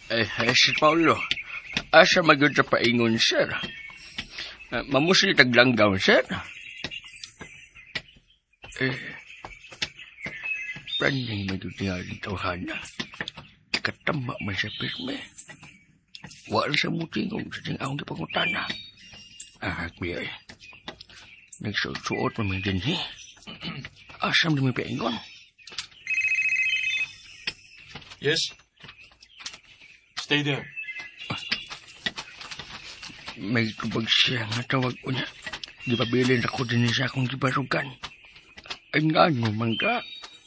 Sir Paulo, asa magyod sa paingon, sir? Mamusil taglanggaw, sir? Praning magyod niya rin tawhana. Katama man sa pirme. Wala sa mutingong sa ting akong ipangutana. Kuya nagsuot mo din asam di may paingon. Yes? Stay there. May tubag siya nga tawag ko niya. Di ba bilin ako din sa akong gibarugan. Ay nga mo mangga.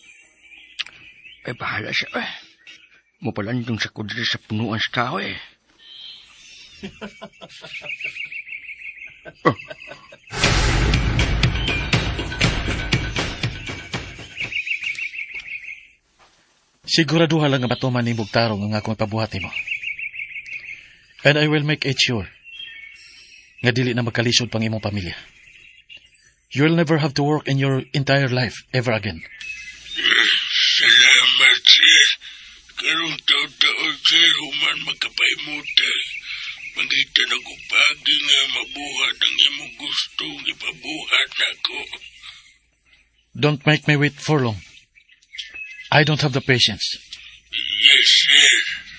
Ay bahala siya Mupalandong sa kudri sa punuan sa kahoy. Siguraduha lang nga matuman ni Bugtarong ang akong ipabuhati mo. And I will make it sure nga dili na magkalisod pang imong pamilya. You'll never have to work in your entire life ever again. Salamat, sir. Karong taon-taon, sir, human magkapaimutay. Magita na ko pagi nga mabuhat ang imong gustong ipabuhat ako. Don't make me wait for long. I don't have the patience. Yes, sir.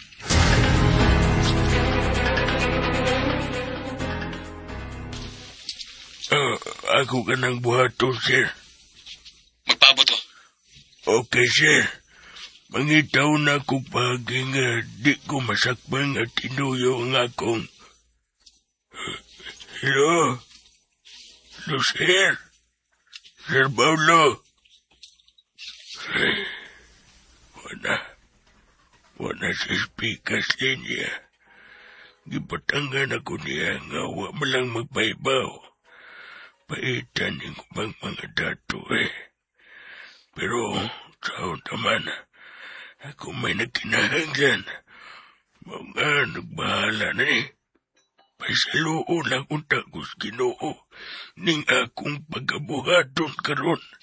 Ako ka ng buhato, sir. Magpaabot to. Okay, sir. Mangitaw na ko pagi nga di ko masakbang at tinuyo ang akong... Hello? Hello, sir? Sir Paulo? Wala sa speakers niya. Gipatangan ako niya nga wa malang magpaibaw. Paitan yung bang mga dato Pero, sao naman, ako may nagkinahanglan. Mga nagbahala na Paisaluo lang unta kus Ginoo ning akong pagabuhaton karon.